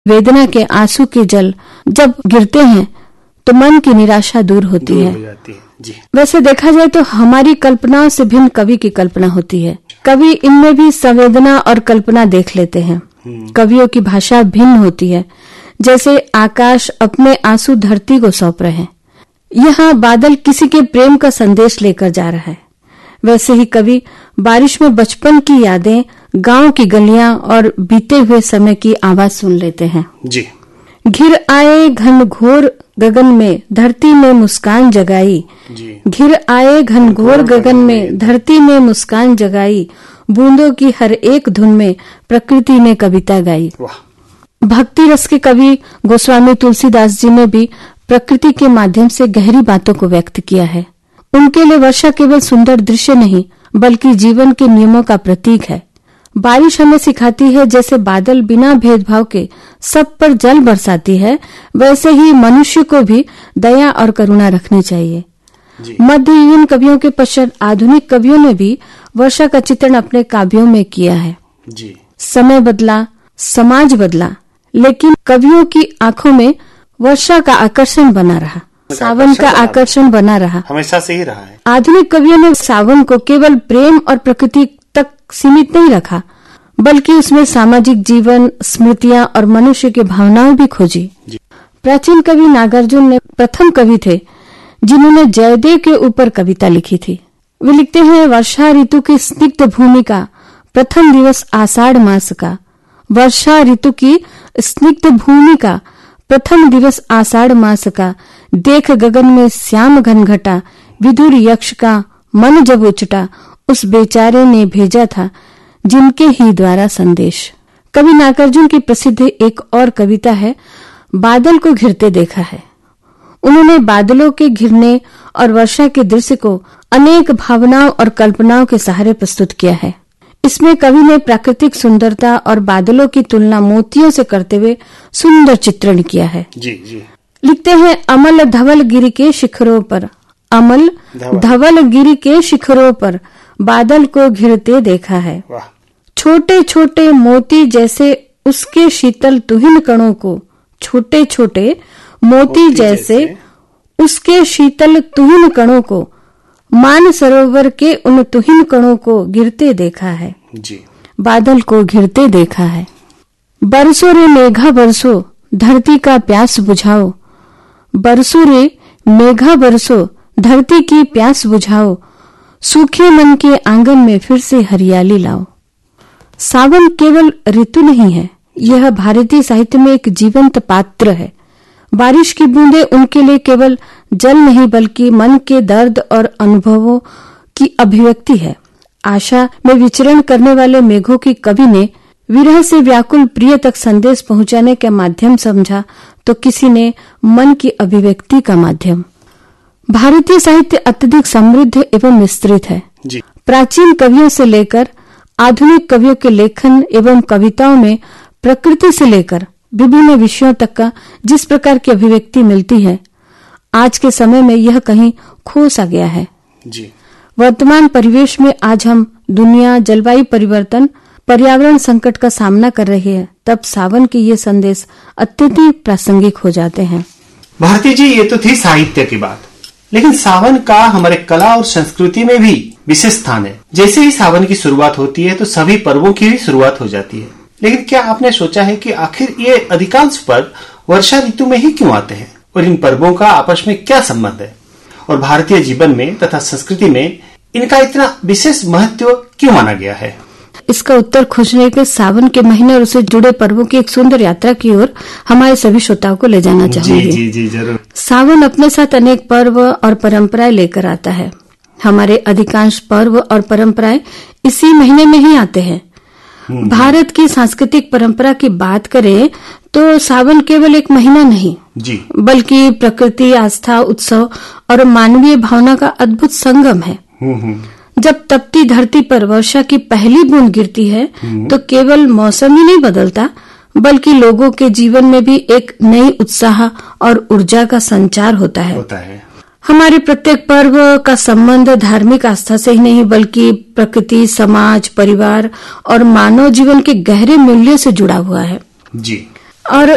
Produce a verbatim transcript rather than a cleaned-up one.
वेदना के आंसू के जल जब गिरते हैं तो मन की निराशा दूर होती दूर है। हो जाती है। जी। वैसे देखा जाए तो हमारी कल्पनाओं से भिन्न कवि की कल्पना होती है। कवि इनमें भी संवेदना और कल्पना देख लेते हैं। कवियों की भाषा भिन्न होती है। जैसे आकाश अपने आंसू धरती को सौंप रहे हैं, यहाँ बादल किसी के प्रेम का संदेश लेकर जा रहा है। वैसे ही कवि बारिश में बचपन की यादें, गांव की गलियां और बीते हुए समय की आवाज सुन लेते हैं। जी। घिर आए घनघोर गगन में धरती में मुस्कान जगाई। जी। घिर आए घनघोर गगन में धरती में मुस्कान जगाई। बूंदों की हर एक धुन में प्रकृति ने कविता गाई। वाह। भक्ति रस के कवि गोस्वामी तुलसीदास जी ने भी प्रकृति के माध्यम से गहरी बातों को व्यक्त किया है। उनके लिए वर्षा केवल सुंदर दृश्य नहीं बल्कि जीवन के नियमों का प्रतीक है। बारिश हमें सिखाती है जैसे बादल बिना भेदभाव के सब पर जल बरसाती है, वैसे ही मनुष्य को भी दया और करुणा रखनी चाहिए। मध्ययुगीन कवियों के पश्चात आधुनिक कवियों ने भी वर्षा का चित्रण अपने काव्यों में किया है। जी। समय बदला, समाज बदला, लेकिन कवियों की आंखों में वर्षा का आकर्षण बना रहा, सावन का आकर्षण बना रहा, हमेशा से ही रहा है। आधुनिक कवियों ने सावन को केवल प्रेम और प्रकृति तक सीमित नहीं रखा, बल्कि उसमें सामाजिक जीवन, स्मृतियां और मनुष्य की भावनाएं भी खोजी। प्राचीन कवि नागार्जुन ने प्रथम कवि थे जिन्होंने जयदेव के ऊपर कविता लिखी थी। वे लिखते हैं, वर्षा ऋतु की स्निग्ध भूमि का प्रथम दिवस आषाढ़ मास का। वर्षा ऋतु की स्निग्ध भूमि का प्रथम दिवस आषाढ़ मास का। देख गगन में श्याम घनघटा, विदुर यक्ष का मन जब उचटा। उस बेचारे ने भेजा था जिनके ही द्वारा संदेश। कवि नागार्जुन की प्रसिद्ध एक और कविता है, बादल को घिरते देखा है। उन्होंने बादलों के घिरने और वर्षा के दृश्य को अनेक भावनाओं और कल्पनाओं के सहारे प्रस्तुत किया है। इसमें कवि ने प्राकृतिक सुंदरता और बादलों की तुलना मोतियों से करते हुए सुंदर चित्रण किया है। जी जी। लिखते हैं, अमल धवल गिरी के शिखरों पर, अमल धवल गिरी के शिखरों पर बादल को घिरते देखा है। छोटे छोटे मोती जैसे उसके शीतल तुहिन कणों को, छोटे छोटे मोती जैसे उसके शीतल तुहिन कणों को, मान सरोवर के उन तुहिन कणों को गिरते देखा है। जी। बादल को घिरते देखा है। बरसों रे मेघा बरसो, धरती का प्यास बुझाओ। बरसों रे मेघा बरसो, धरती की प्यास बुझाओ। सूखे मन के आंगन में फिर से हरियाली लाओ। सावन केवल ऋतु नहीं है, यह भारतीय साहित्य में एक जीवंत पात्र है। बारिश की बूंदें उनके लिए केवल जल नहीं बल्कि मन के दर्द और अनुभवों की अभिव्यक्ति है। आशा में विचरण करने वाले मेघों की कवि ने विरह से व्याकुल प्रिय तक संदेश पहुंचाने का माध्यम समझा तो किसी ने मन की अभिव्यक्ति का माध्यम। भारतीय साहित्य अत्यधिक समृद्ध एवं विस्तृत है। जी। प्राचीन कवियों से लेकर आधुनिक कवियों के लेखन एवं कविताओं में प्रकृति से लेकर विभिन्न विषयों तक का जिस प्रकार की अभिव्यक्ति मिलती है, आज के समय में यह कहीं खो सा गया है। जी। वर्तमान परिवेश में आज हम दुनिया जलवायु परिवर्तन, पर्यावरण संकट का सामना कर रही है, तब सावन के ये संदेश अत्यधिक प्रासंगिक हो जाते हैं। भारती जी, ये तो थी साहित्य की बात, लेकिन सावन का हमारे कला और संस्कृति में भी विशेष स्थान है। जैसे ही सावन की शुरुआत होती है तो सभी पर्वों की भी शुरुआत हो जाती है, लेकिन क्या आपने सोचा है कि आखिर ये अधिकांश पर्व वर्षा ऋतु में ही क्यों आते हैं और इन पर्वों का आपस में क्या संबंध है और भारतीय जीवन में तथा संस्कृति में इनका इतना विशेष महत्व क्यों माना गया है? इसका उत्तर खोजने के सावन के महीने और उससे जुड़े पर्वों की एक सुंदर यात्रा की ओर हमारे सभी श्रोताओं को ले जाना चाहूंगी। जी, जी, जी, जरूर। सावन अपने साथ अनेक पर्व और परंपराएं लेकर आता है। हमारे अधिकांश पर्व और परंपराएं इसी महीने में ही आते हैं। भारत की सांस्कृतिक परंपरा की बात करें तो सावन केवल एक महीना नहीं जी, बल्कि प्रकृति, आस्था, उत्सव और मानवीय भावना का अद्भुत संगम है। जब तपती धरती पर वर्षा की पहली बूंद गिरती है तो केवल मौसम ही नहीं बदलता बल्कि लोगों के जीवन में भी एक नई उत्साह और ऊर्जा का संचार होता है, होता है। हमारे प्रत्येक पर्व का संबंध धार्मिक आस्था से ही नहीं बल्कि प्रकृति, समाज, परिवार और मानव जीवन के गहरे मूल्य से जुड़ा हुआ है। जी। और